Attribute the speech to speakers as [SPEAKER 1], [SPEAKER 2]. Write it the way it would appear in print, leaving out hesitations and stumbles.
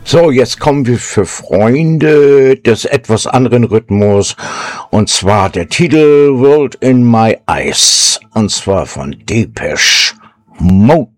[SPEAKER 1] So, jetzt kommen wir für Freunde des etwas anderen Rhythmus. Und zwar der Titel World in My Eyes. Und zwar von Depeche Mode.